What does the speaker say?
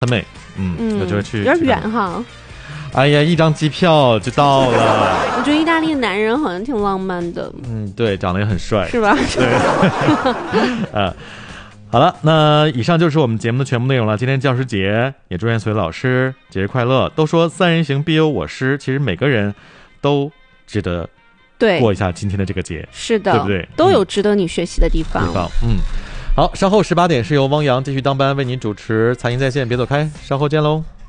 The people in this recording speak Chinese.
很美。有机会去， 有点远哈。 哎呀，一张机票就到了。 我觉得意大利的男人好像挺浪漫的。 对，长得也很帅， 是吧？ 对。好了，那以上就是我们节目的全部内容了。今天教师节，也祝愿所有老师节日快乐。都说三人行必有我师，其实每个人都值得过一下今天的这个节。 是的， 对不对？ 都有值得你学习的地方。 好，稍后18点是由汪洋继续当班为您主持财经在线，别走开，稍后见喽。